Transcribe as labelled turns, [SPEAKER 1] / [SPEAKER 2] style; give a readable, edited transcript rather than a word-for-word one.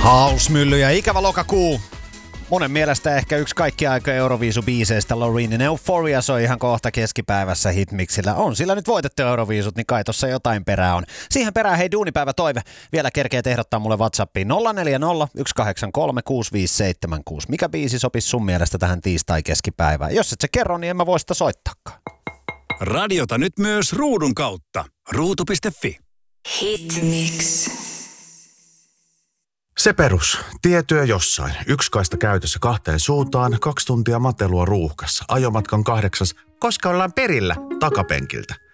[SPEAKER 1] Hausmylly ja ikävä lokakuu. Monen mielestä ehkä yksi kaikki aikojen Euroviisu-biiseistä Loreenin Euphoria soi ihan kohta keskipäivässä hitmixillä. On sillä nyt voitettu Euroviisut, niin kai tossa jotain perää on. Siihen perään hei duunipäivä toive. Vielä kerkeet ehdottaa mulle WhatsAppiin 040 183 6576. Mikä biisi sopisi sun mielestä tähän tiistai-keskipäivään? Jos et se kerro, niin en mä voi sitä soittaakaan.
[SPEAKER 2] Radiota nyt myös ruudun kautta. Ruutu.fi.
[SPEAKER 3] Hitmix.
[SPEAKER 4] Se perus. Tietyö jossain. Yksi kaista käytössä 2 suuntaan, 2 tuntia matelua ruuhkassa. Ajomatkan 8, koska ollaan perillä takapenkiltä.